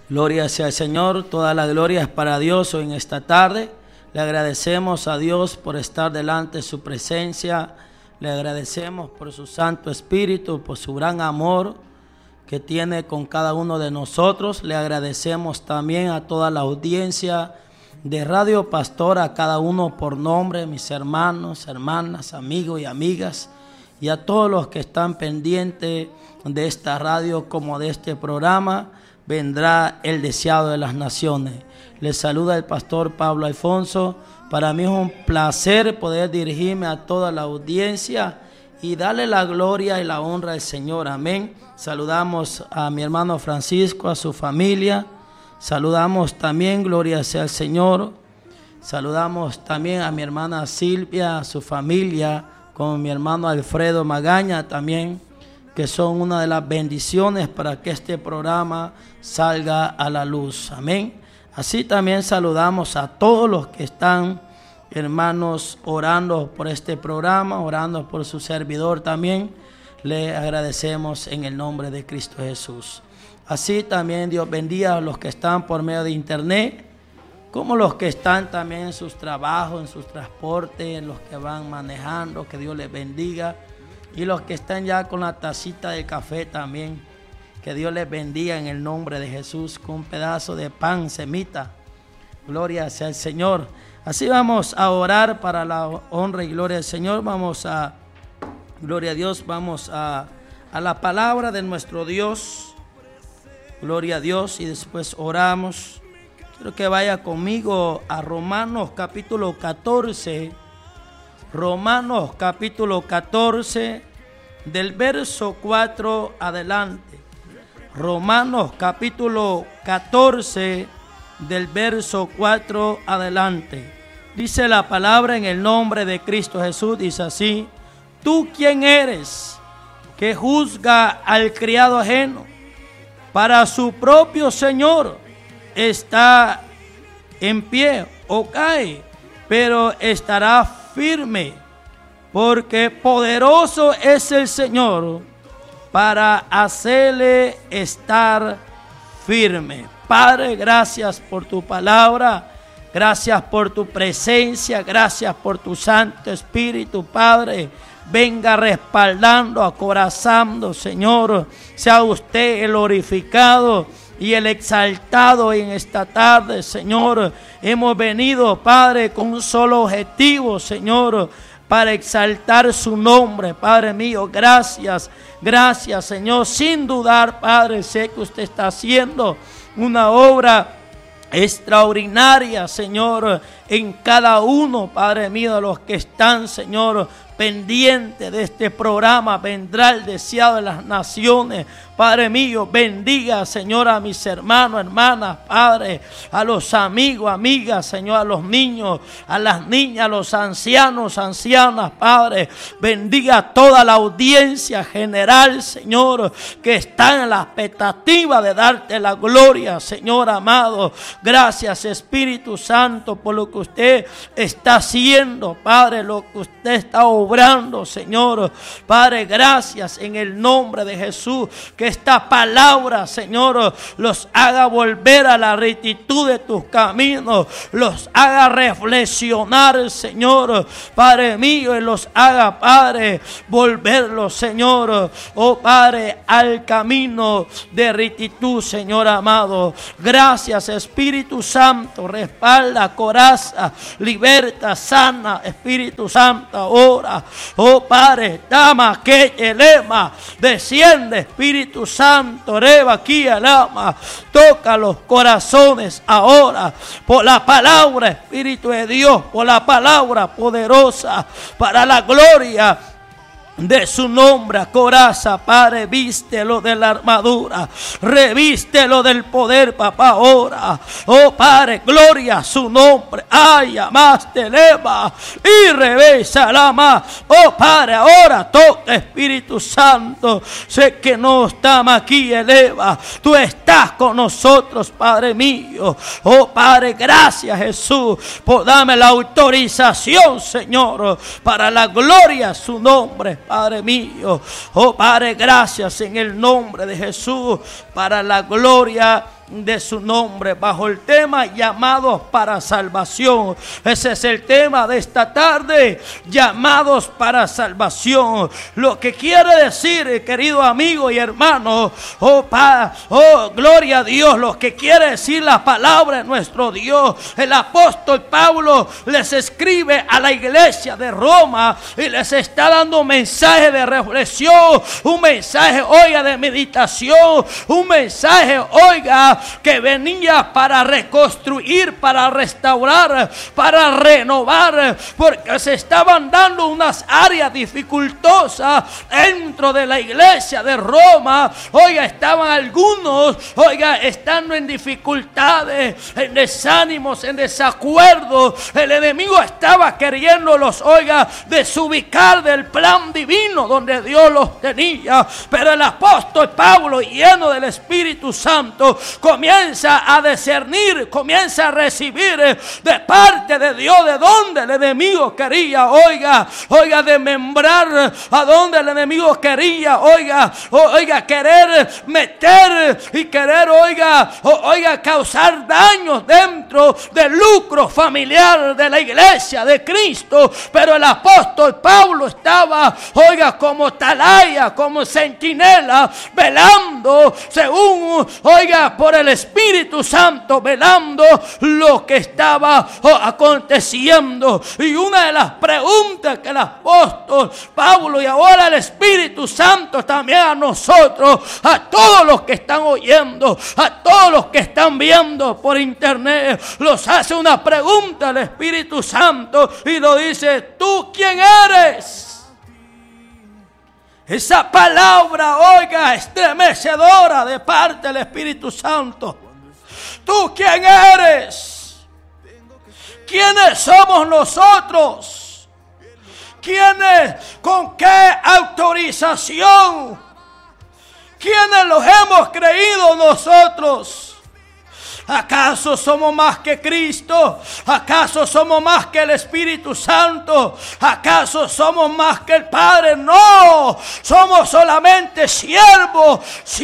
Gloria sea al Señor, toda la gloria es para Dios hoy en esta tarde. Le agradecemos a Dios por estar delante de su presencia. Le agradecemos por su Santo Espíritu, por su gran amor que tiene con cada uno de nosotros. Le agradecemos también a toda la audiencia de Radio Pastor, a cada uno por nombre, mis hermanos, hermanas, amigos y amigas, y a todos los que están pendientes de esta radio como de este programa. Vendrá el deseado de las naciones. Les saluda el pastor Pablo Alfonso. Para mí es un placer poder dirigirme a toda la audiencia y darle la gloria y la honra al Señor. Amén. Saludamos a mi hermano Francisco, a su familia. Saludamos también, gloria sea al Señor. Saludamos también a mi hermana Silvia, a su familia, con mi hermano Alfredo Magaña también, que son una de las bendiciones para que este programa salga a la luz. Amén. Así también saludamos a todos los que están, hermanos, orando por este programa, orando por su servidor también. Le agradecemos en el nombre de Cristo Jesús. Así también Dios bendiga a los que están por medio de internet, como los que están también en sus trabajos, en sus transportes, los que van manejando, que Dios les bendiga. Y los que están ya con la tacita de café también, que Dios les bendiga en el nombre de Jesús, con un pedazo de pan, semita. Gloria sea al Señor. Así vamos a orar para la honra y gloria del Señor. Gloria a Dios, vamos a la palabra de nuestro Dios. Gloria a Dios, y después oramos. Quiero que vaya conmigo a Romanos capítulo 14. Romanos capítulo 14, del verso 4 adelante. Romanos capítulo 14, del verso 4 adelante. Dice la palabra en el nombre de Cristo Jesús, dice así: ¿Tú quién eres que juzga al criado ajeno? Para su propio Señor está en pie o cae, pero estará firme, porque poderoso es el Señor para hacerle estar firme. Padre, gracias por tu palabra, gracias por tu presencia, gracias por tu Santo Espíritu, Padre. Venga respaldando, acorazando, Señor. Sea usted el glorificado y el exaltado en esta tarde, Señor. Hemos venido, Padre, con un solo objetivo, Señor, para exaltar su nombre, Padre mío. Gracias, gracias, Señor. Sin dudar, Padre, sé que usted está haciendo una obra extraordinaria, Señor, en cada uno, Padre mío, de los que están, Señor, pendiente de este programa. Vendrá el deseado de las naciones. Padre mío, bendiga, Señor, a mis hermanos, hermanas, Padre, a los amigos, amigas, Señor, a los niños, a las niñas, a los ancianos, ancianas, Padre. Bendiga a toda la audiencia general, Señor, que está en la expectativa de darte la gloria, Señor amado. Gracias, Espíritu Santo, por lo que usted está haciendo, Padre, lo que usted está obrando, Señor. Padre, gracias en el nombre de Jesús, que esta palabra, Señor, los haga volver a la rectitud de tus caminos, los haga reflexionar, Señor, Padre mío, y los haga, Padre, volverlos, Señor, oh Padre, al camino de rectitud, Señor amado. Gracias, Espíritu Santo, respalda, coraza, liberta, sana, Espíritu Santo, ahora, oh Padre, dama que elema, desciende, Espíritu Santo, reba aquí al ama, toca los corazones ahora, por la palabra, Espíritu de Dios, por la palabra poderosa, para la gloria de su nombre, coraza, Padre, vístelo de la armadura, revístelo del poder, papá, ahora, oh Padre, gloria a su nombre, ay, más te eleva y revesa la más, oh Padre, ahora toca, Espíritu Santo, sé que no estamos aquí, eleva, tú estás con nosotros, Padre mío, oh Padre, gracias Jesús, por darme la autorización, Señor, para la gloria a su nombre, Padre mío. Oh Padre, gracias en el nombre de Jesús, para la gloria de su nombre, bajo el tema llamados para salvación. Ese es el tema de esta tarde, llamados para salvación. Lo que quiere decir, querido amigo y hermano, gloria a Dios, lo que quiere decir la palabra de nuestro Dios. El apóstol Pablo les escribe a la iglesia de Roma y les está dando un mensaje de reflexión, un mensaje, oiga, de meditación, un mensaje, oiga, que venía para reconstruir, para restaurar, para renovar, porque se estaban dando unas áreas dificultosas dentro de la iglesia de Roma. Oiga, estaban algunos, oiga, estando en dificultades, en desánimos, en desacuerdo. El enemigo estaba queriéndolos, oiga, desubicar del plan divino donde Dios los tenía. Pero el apóstol Pablo, lleno del Espíritu Santo, comienza a discernir, comienza a recibir de parte de Dios de dónde el enemigo quería, oiga, desmembrar, a dónde el enemigo quería, oiga, querer meter y querer, oiga, causar daños dentro del lucro familiar de la iglesia de Cristo. Pero el apóstol Pablo estaba, oiga, como atalaya, como centinela, velando según, oiga, por el Espíritu Santo, velando lo que estaba aconteciendo. Y una de las preguntas que el apóstol Pablo y ahora el Espíritu Santo también a nosotros, a todos los que están oyendo, a todos los que están viendo por internet, los hace una pregunta el Espíritu Santo y lo dice: ¿tú quién eres? Esa palabra, oiga, estremecedora de parte del Espíritu Santo. ¿Tú quién eres? ¿Quiénes somos nosotros? ¿Quiénes? ¿Con qué autorización? ¿Quiénes los hemos creído nosotros? ¿Acaso somos más que Cristo? ¿Acaso somos más que el Espíritu Santo? ¿Acaso somos más que el Padre? No, somos solamente siervos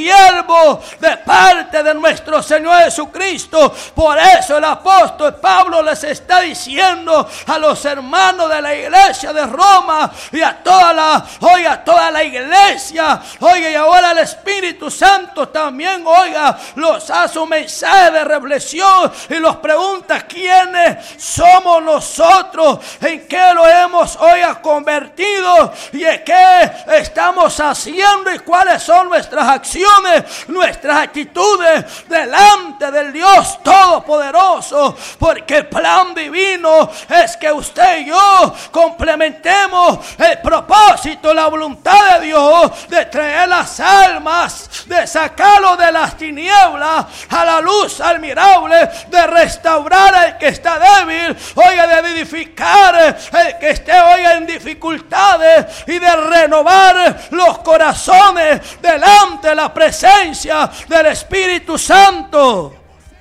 de parte de nuestro Señor Jesucristo. Por eso el apóstol Pablo les está diciendo a los hermanos de la iglesia de Roma y a toda la iglesia, oiga, y ahora el Espíritu Santo también, oiga, los hace un mensaje de reflexión y los pregunta: ¿quiénes somos nosotros? ¿En qué lo hemos, oiga, convertido? ¿Y en qué estamos haciendo? ¿Y cuáles son nuestras acciones, nuestras actitudes delante del Dios Todopoderoso? Porque el plan divino es que usted y yo complementemos el propósito, la voluntad de Dios de traer las almas, de sacarlo de las tinieblas a la luz admirable, de restaurar al que está débil, oiga, de edificar el que esté, oiga, en dificultades, y de renovar los corazones delante de la presencia del Espíritu Santo.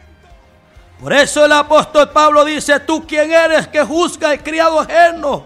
Por eso el apóstol Pablo dice: ¿tú quién eres que juzga el criado ajeno?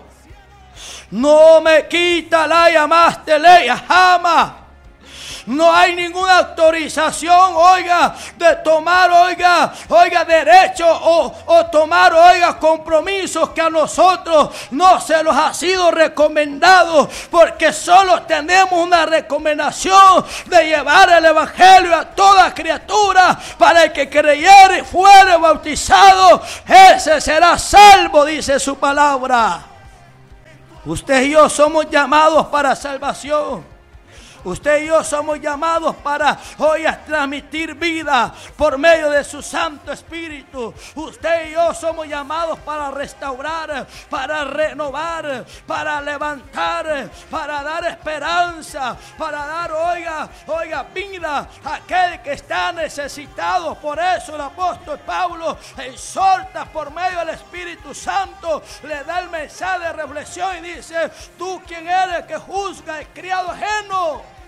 No me quita la llamaste ley, jamás. No hay ninguna autorización, oiga, de tomar, oiga, derecho o tomar, oiga, compromisos que a nosotros no se los ha sido recomendado, porque solo tenemos una recomendación de llevar el evangelio a toda criatura. Para el que creyere y fuere bautizado, ese será salvo, dice su palabra. Usted y yo somos llamados para salvación. Usted y yo somos llamados para hoy a transmitir vida por medio de su Santo Espíritu. Usted y yo somos llamados para restaurar, para renovar, para levantar, para dar esperanza, para dar, oiga, vida a aquel que está necesitado. Por eso el apóstol Pablo exhorta por medio del Espíritu Santo, le da el mensaje de reflexión y dice: ¿tú quién eres que juzga el criado ajeno?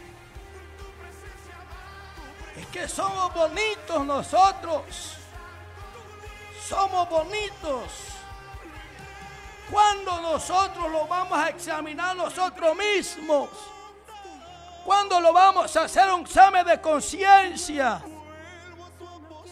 Es que somos bonitos nosotros. Somos bonitos. ¿Cuándo nosotros lo vamos a examinar nosotros mismos? ¿Cuándo lo vamos a hacer un examen de conciencia?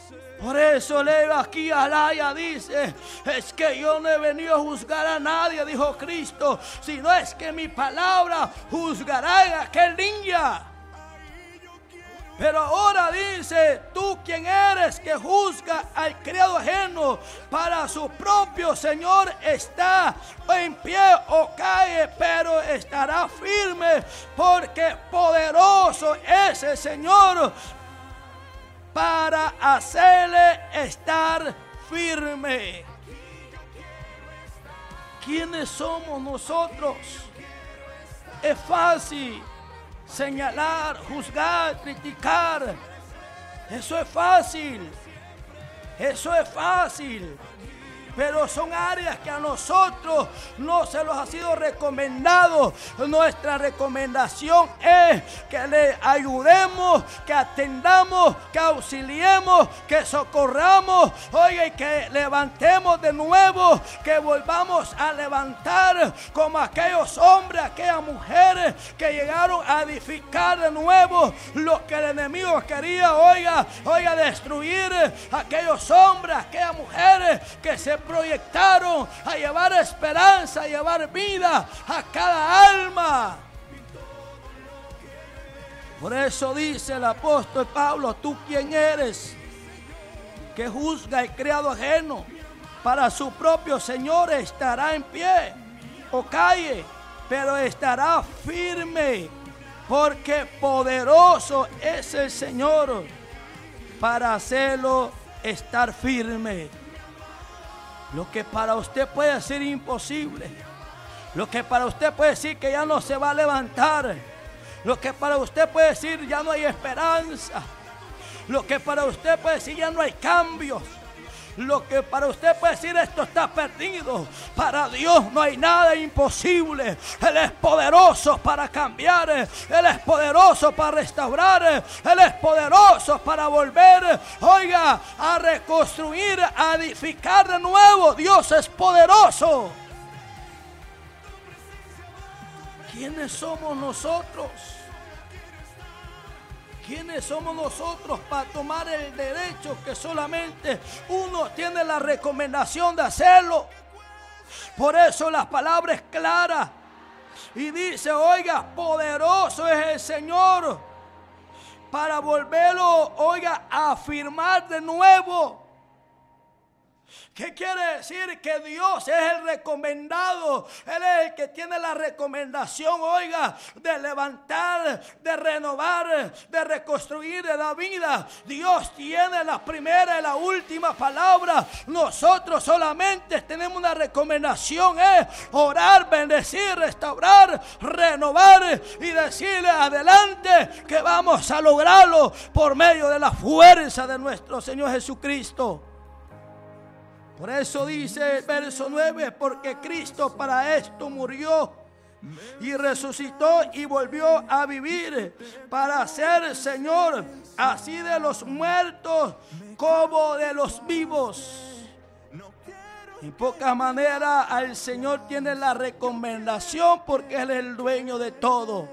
Por eso leo aquí a Alaya, dice: es que yo no he venido a juzgar a nadie, dijo Cristo, sino es que mi palabra juzgará en aquel día. Pero ahora dice: tú quién eres que juzga al criado ajeno, para su propio Señor está en pie o cae, pero estará firme, porque poderoso es el Señor para hacerle estar firme. ¿Quiénes somos nosotros? Es fácil señalar, juzgar, criticar. Eso es fácil. Eso es fácil. Pero son áreas que a nosotros no se nos ha sido recomendado. Nuestra recomendación es que le ayudemos, que atendamos, que auxiliemos, que socorramos. Oye, que levantemos de nuevo, que volvamos a levantar como aquellos hombres, aquellas mujeres que llegaron a edificar de nuevo lo que el enemigo quería, oiga, destruir. Aquellos hombres, aquellas mujeres que se proyectaron a llevar esperanza, a llevar vida a cada alma. Por eso dice el apóstol Pablo: tú quién eres que juzga el criado ajeno, para su propio Señor estará en pie o calle, pero estará firme, porque poderoso es el Señor para hacerlo estar firme. Lo que para usted puede ser imposible, lo que para usted puede decir que ya no se va a levantar, lo que para usted puede decir ya no hay esperanza, lo que para usted puede decir ya no hay cambios, lo que para usted puede decir esto está perdido, para Dios no hay nada imposible. Él es poderoso para cambiar, Él es poderoso para restaurar, Él es poderoso para volver, oiga, a reconstruir, a edificar de nuevo. Dios es poderoso. ¿Quiénes somos nosotros? ¿Quiénes somos nosotros para tomar el derecho que solamente uno tiene la recomendación de hacerlo? Por eso la palabra es clara y dice: oiga, poderoso es el Señor para volverlo, oiga, a afirmar de nuevo. ¿Qué quiere decir? Que Dios es el recomendado. Él es el que tiene la recomendación, oiga, de levantar, de renovar, de reconstruir, de dar vida. Dios tiene la primera y la última palabra. Nosotros solamente tenemos una recomendación: es orar, bendecir, restaurar, renovar y decirle adelante que vamos a lograrlo por medio de la fuerza de nuestro Señor Jesucristo. Por eso dice el verso 9: porque Cristo para esto murió y resucitó y volvió a vivir, para ser Señor así de los muertos como de los vivos. En pocas maneras, al Señor tiene la recomendación porque Él es el dueño de todo.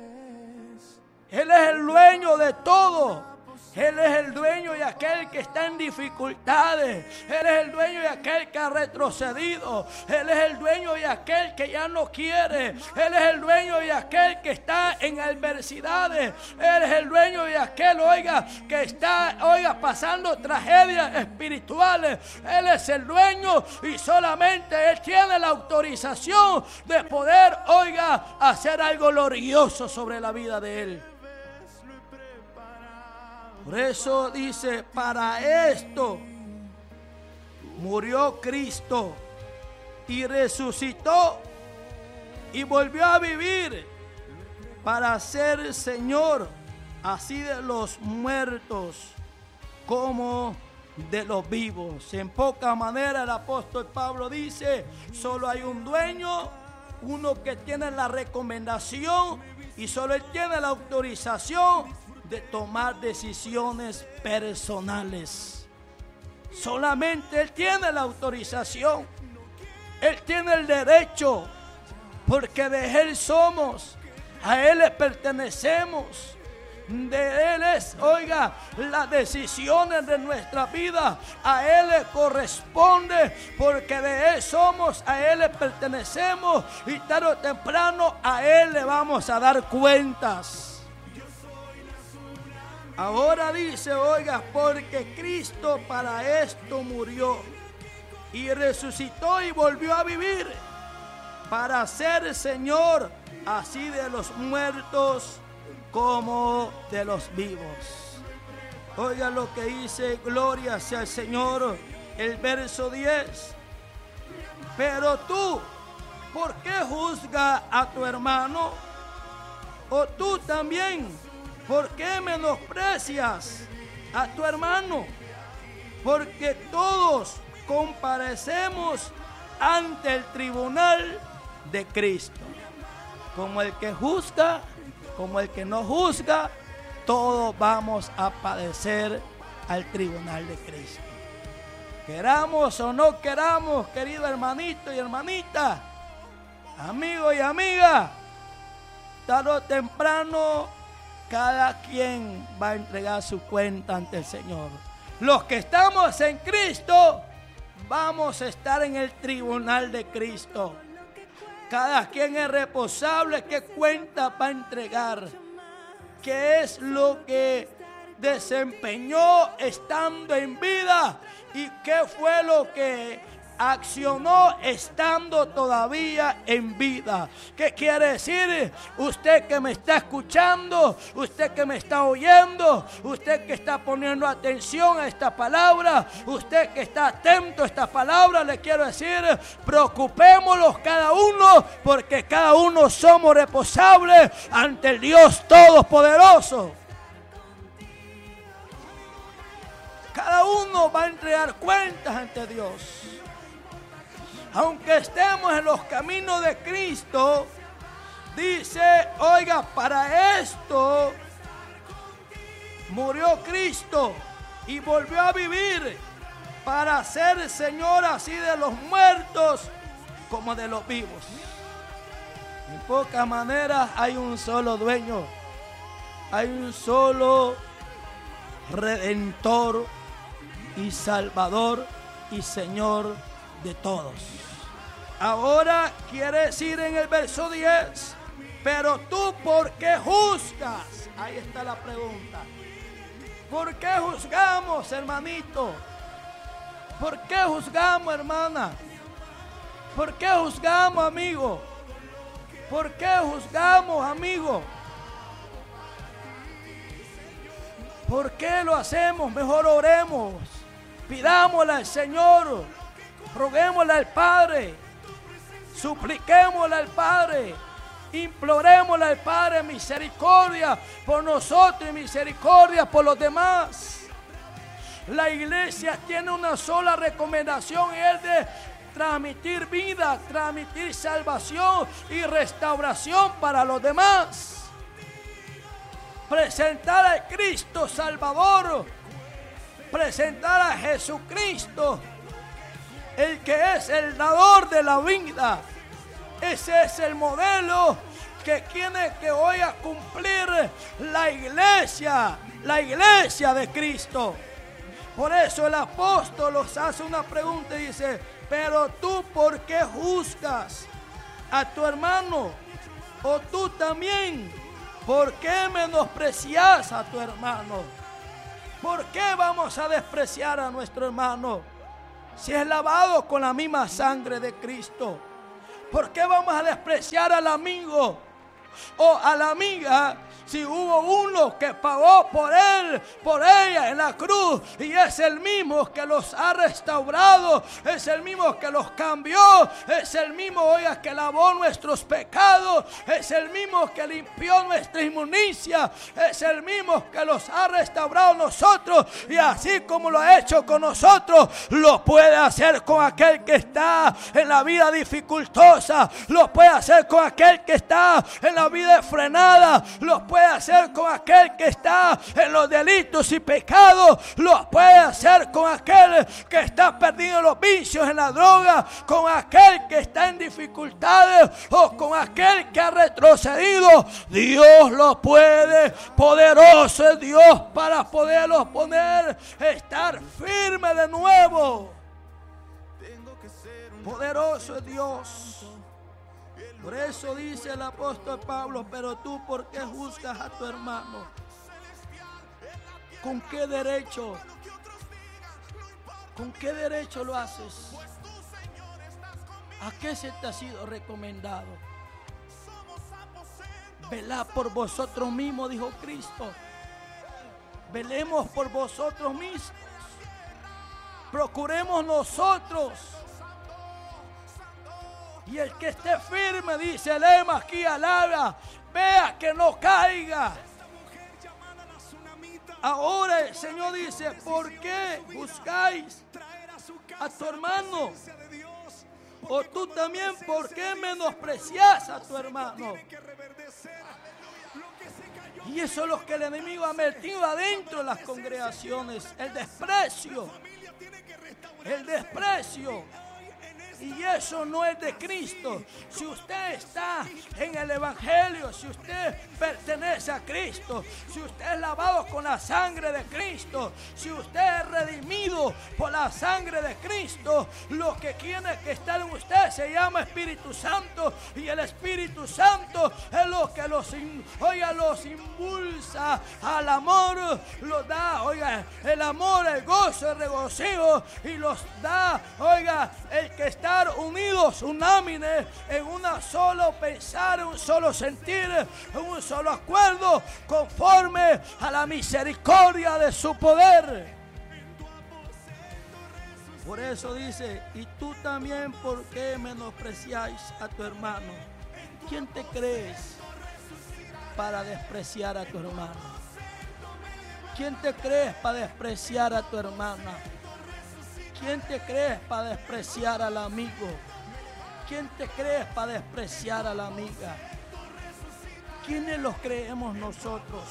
Él es el dueño de todo. Él es el dueño de aquel que está en dificultades. Él es el dueño de aquel que ha retrocedido. Él es el dueño de aquel que ya no quiere. Él es el dueño de aquel que está en adversidades. Él es el dueño de aquel, oiga, que está, oiga, pasando tragedias espirituales. Él es el dueño y solamente Él tiene la autorización de poder, oiga, hacer algo glorioso sobre la vida de Él. Por eso dice: para esto murió Cristo y resucitó y volvió a vivir, para ser Señor así de los muertos como de los vivos. En poca manera, el apóstol Pablo dice: solo hay un dueño, uno que tiene la recomendación y solo Él tiene la autorización de tomar decisiones personales. Solamente Él tiene la autorización. Él tiene el derecho, porque de Él somos, a Él le pertenecemos. De Él es, oiga, las decisiones de nuestra vida. A Él le corresponde, porque de Él somos, a Él le pertenecemos, y tarde o temprano a Él le vamos a dar cuentas. Ahora dice, oiga, porque Cristo para esto murió y resucitó y volvió a vivir, para ser Señor así de los muertos como de los vivos. Oiga lo que dice, gloria sea el Señor, el verso 10. Pero tú, ¿por qué juzgas a tu hermano? O tú también, ¿por qué menosprecias a tu hermano? Porque todos comparecemos ante el tribunal de Cristo. Como el que juzga, como el que no juzga, todos vamos a padecer al tribunal de Cristo. Queramos o no queramos, querido hermanito y hermanita, amigo y amiga, tarde o temprano cada quien va a entregar su cuenta ante el Señor. Los que estamos en Cristo vamos a estar en el tribunal de Cristo. Cada quien es responsable, qué cuenta va a entregar, qué es lo que desempeñó estando en vida y qué fue lo que accionó estando todavía en vida. ¿Qué quiere decir? Usted que me está escuchando, usted que me está oyendo, usted que está poniendo atención a esta palabra, usted que está atento a esta palabra, le quiero decir, preocupémonos cada uno, porque cada uno somos responsables ante el Dios Todopoderoso. Cada uno va a entregar cuentas ante Dios. Aunque estemos en los caminos de Cristo, dice, oiga, para esto murió Cristo y volvió a vivir, para ser Señor así de los muertos como de los vivos. En pocas maneras, hay un solo dueño, hay un solo Redentor y Salvador y Señor de todos. Ahora quiere decir en el verso 10, pero tú, ¿por qué juzgas? Ahí está la pregunta. ¿Por qué juzgamos, hermanito? ¿Por qué juzgamos, hermana? ¿Por qué juzgamos, amigo? ¿Por qué juzgamos, amigo? ¿Por qué lo hacemos? Mejor oremos, pidámosle al Señor, roguémosle al Padre, supliquémosle al Padre, implorémosle al Padre misericordia por nosotros y misericordia por los demás. La iglesia tiene una sola recomendación, y es de transmitir vida, transmitir salvación y restauración para los demás. Presentar a Cristo Salvador, presentar a Jesucristo, el que es el dador de la vida. Ese es el modelo que tiene que hoy a cumplir la iglesia de Cristo. Por eso el apóstol nos hace una pregunta y dice, pero tú, ¿por qué juzgas a tu hermano? O tú también, ¿por qué menosprecias a tu hermano? ¿Por qué vamos a despreciar a nuestro hermano si es lavado con la misma sangre de Cristo? ¿Por qué vamos a despreciar al amigo o a la amiga si hubo uno que pagó por él, por ella en la cruz, y es el mismo que los ha restaurado, es el mismo que los cambió, es el mismo, oiga, que lavó nuestros pecados, es el mismo que limpió nuestra inmundicia, es el mismo que los ha restaurado nosotros, y así como lo ha hecho con nosotros, lo puede hacer con aquel que está en la vida dificultosa, lo puede hacer con aquel que está en la la vida frenada, lo puede hacer con aquel que está en los delitos y pecados, lo puede hacer con aquel que está perdido en los vicios, en la droga, con aquel que está en dificultades o con aquel que ha retrocedido. Dios lo puede. Poderoso es Dios para poderlos poner, estar firme de nuevo. Poderoso es Dios. Por eso dice el apóstol Pablo: pero tú, ¿por qué juzgas a tu hermano? ¿Con qué derecho? ¿Con qué derecho lo haces? ¿A qué se te ha sido recomendado? Velad por vosotros mismos, dijo Cristo. Velemos por vosotros mismos. Procuremos nosotros. Y el que esté firme, dice el lema aquí, alaba, vea que no caiga. Ahora el Señor dice: ¿por qué buscáis a tu hermano? O tú también, ¿por qué menosprecias a tu hermano? Y eso es lo que el enemigo ha metido adentro de las congregaciones: el desprecio. El desprecio. Y eso no es de Cristo. Si usted está en el Evangelio, si usted pertenece a Cristo, si usted es lavado con la sangre de Cristo, si usted es redimido por la sangre de Cristo, lo que tiene que estar en usted se llama Espíritu Santo. Y el Espíritu Santo es lo que los impulsa al amor, los da, el amor, el gozo, el regocijo, y los da, el que está unidos, unánimes, en una solo pensar, en un solo sentir, en un solo acuerdo, conforme a la misericordia de su poder. Por eso dice: y tú también, ¿por qué menospreciáis a tu hermano? ¿Quién te crees para despreciar a tu hermano? ¿Quién te crees para despreciar a tu hermana? ¿Quién te crees para despreciar al amigo? ¿Quién te crees para despreciar a la amiga? ¿Quiénes los creemos nosotros?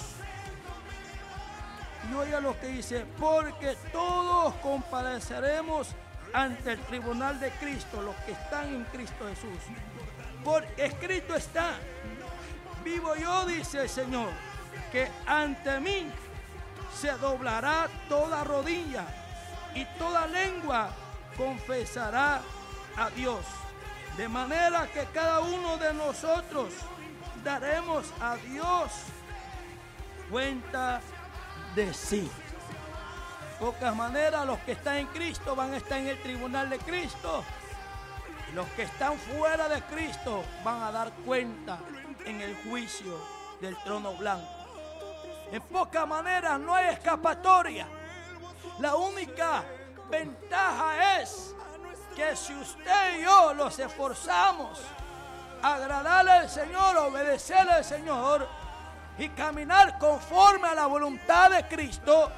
Y oiga lo que dice: porque todos compareceremos ante el tribunal de Cristo, los que están en Cristo Jesús. Porque escrito está: vivo yo, dice el Señor, que ante mí se doblará toda rodilla y toda lengua confesará a Dios. De manera que cada uno de nosotros daremos a Dios cuenta de sí. De pocas maneras, los que están en Cristo van a estar en el tribunal de Cristo. Y los que están fuera de Cristo van a dar cuenta en el juicio del trono blanco. En pocas maneras, no hay escapatoria. La única ventaja es que si usted y yo nos esforzamos a agradarle al Señor, obedecerle al Señor y caminar conforme a la voluntad de Cristo,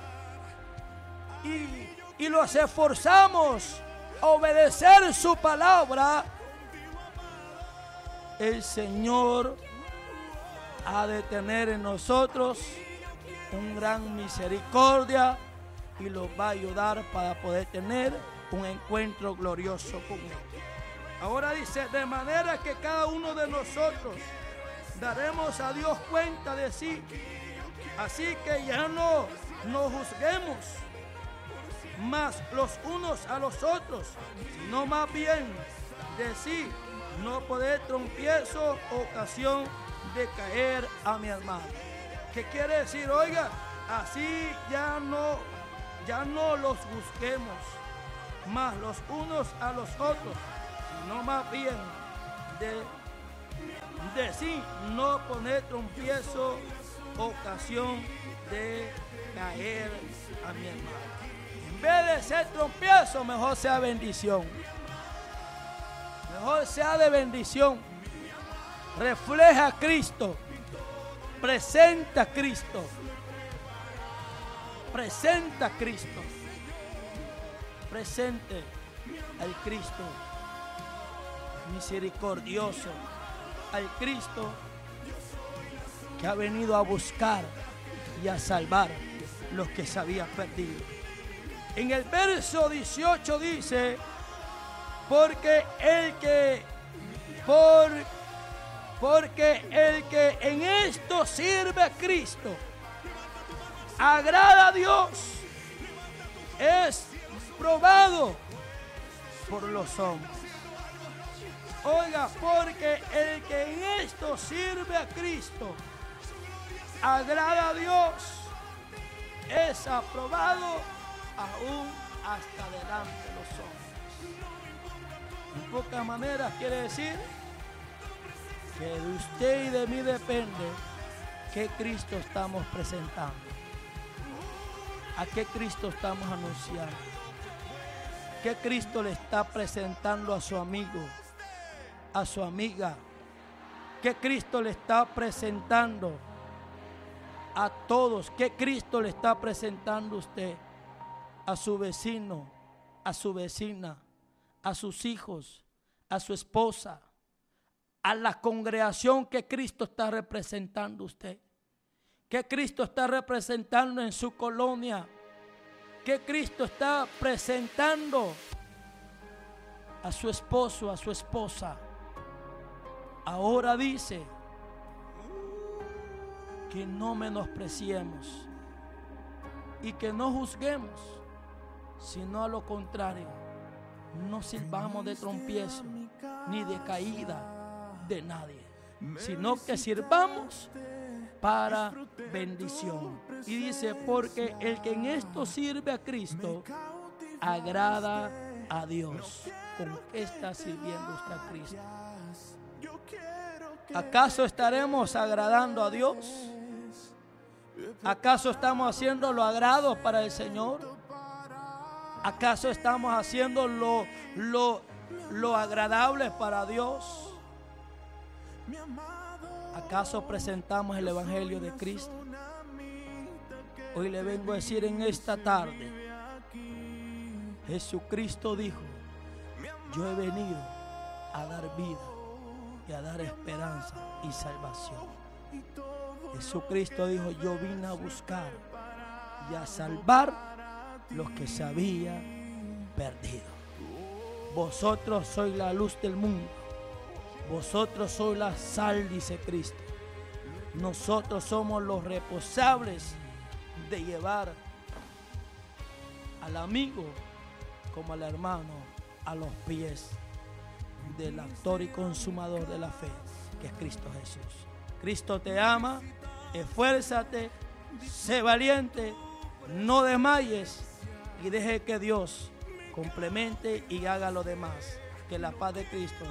y nos esforzamos a obedecer su palabra, el Señor ha de tener en nosotros un gran misericordia y los va a ayudar para poder tener un encuentro glorioso con Él. Ahora dice: de manera que cada uno de nosotros daremos a Dios cuenta de sí. Así que ya no nos juzguemos más los unos a los otros, sino más bien de sí no poder trompiezo, ocasión de caer a mi hermano. ¿Qué quiere decir? Oiga, así ya no los busquemos más los unos a los otros, sino más bien de sí no poner trompiezo, ocasión de caer a mi hermano. En vez de ser trompiezo, mejor sea bendición. Mejor sea de bendición. Refleja a Cristo. Presenta a Cristo. Presenta a Cristo. Presente al Cristo misericordioso, al Cristo que ha venido a buscar y a salvar los que se habían perdido. En el verso 18 dice, porque el que en esto sirve a Cristo, agrada a Dios, es probado por los hombres. Oiga, porque el que en esto sirve a Cristo, agrada a Dios, es aprobado aún hasta delante de los hombres. En pocas maneras quiere decir que de usted y de mí depende qué Cristo estamos presentando, a qué Cristo estamos anunciando, qué Cristo le está presentando a su amigo, a su amiga, qué Cristo le está presentando a todos, qué Cristo le está presentando a usted, a su vecino, a su vecina, a sus hijos, a su esposa, a la congregación que Cristo está representando a usted, que Cristo está representando en su colonia, que Cristo está presentando a su esposo, a su esposa. Ahora dice que no menospreciemos y que no juzguemos, sino a lo contrario, no sirvamos de trompiezo ni de caída de nadie, sino que sirvamos para bendición. Y dice, porque el que en esto sirve a Cristo, agrada a Dios. ¿Con qué está sirviendo usted a Cristo? ¿Acaso estaremos agradando a Dios? ¿Acaso estamos haciendo lo agrado para el Señor? ¿Acaso estamos haciendo lo agradable para Dios? ¿Acaso presentamos el Evangelio de Cristo? Hoy le vengo a decir en esta tarde, Jesucristo dijo, yo he venido a dar vida y a dar esperanza y salvación. Jesucristo dijo, yo vine a buscar y a salvar los que se habían perdido. Vosotros sois la luz del mundo. Vosotros sois la sal, dice Cristo. Nosotros somos los responsables de llevar al amigo como al hermano a los pies del autor y consumador de la fe, que es Cristo Jesús. Cristo te ama, esfuérzate, sé valiente, no desmayes y deje que Dios complemente y haga lo demás. Que la paz de Cristo